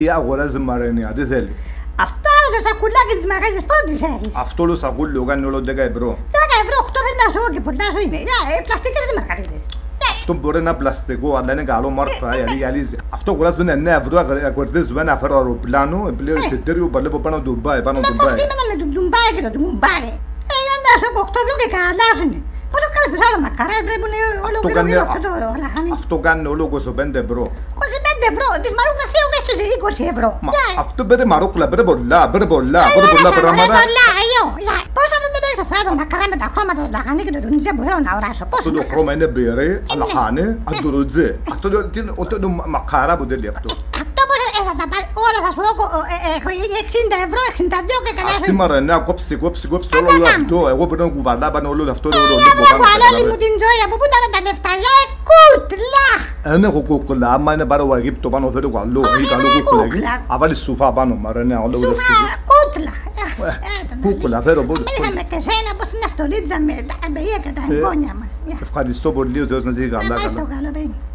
Ή αγοράζει Μαρένια, τι θέλει. Αυτό το σακουλάκι της μαγαζιάς πρώτης έχεις. Αυτό το σακούλιο κάνει όλο 10 ευρώ. 10 ευρώ, 8 θέλει να ζω και πολλά σου είναι. Πλαστικές δεν μαγαζιές. Αυτό μπορεί να είναι πλαστικό, αλλά είναι καλό μάρκα, γυαλίζει. Αυτό κουράζουν 9 ευρώ, κερδίζουμε ένα φέρω αεροπλάνο, πλέον εισιτήριο, παλεύω πάνω του Ντουμπάι, πάνω του Ντουμπάι. Μα με τον Ντουμπάι και τον Ντουμπάι. Να σου 8 ευρώ και καλάζουνε. Πόσο κάνεις πες άλλο μακαρά, βλέπουν όλο γύρω αυτό το λαχανί. Αυτό κάνει όλο 25 ευρώ. 25 ευρώ, της μαρούκλας έχω και στους 20 ευρώ. Αυτό πήρε μαρούκλα, πήρε πολλά πράγματα. Πόσα δεν έχεις αυτά το μακαρά με τα χρώματα του λαχανί και το τουντζέ που θέλω να αγοράσω. Αυτό το χρώμα είναι μπερέ, λαχανί, αντουροτζέ. Αυτό το μακαρά που θέλει αυτό. Αυτό πώς θα τα πάρει, όλα θα σου έχω 60 ευρώ, 62 και καλά σου. Σήμερα ναι, κόψει όλο αυτό. Εγώ πρέπει να κουβαλά πάνω όλο αυτό το ρόλο. Εγώ κουβαλώνει μου την ζωή, από πού ήταν τα λεφτά, κούτλα. Δεν έχω κούκλα, άμα είναι πάρω Αιγύπτο πάνω φέρω καλό. Ή καλό κούκλα. Αν βάλεις σουφά πάνω, μαρενέα, όλο αυτό. Σουφά, κούτλα. Κούκλα, φέρω πότε. Είχαμε και σένα πως είναι στολίτσα με τα εμπειρία και τα εγγόνια μας. Ευχαριστώ πολύ, ο Θεός να ζει καλά. Να πάει στο καλό, παιδί.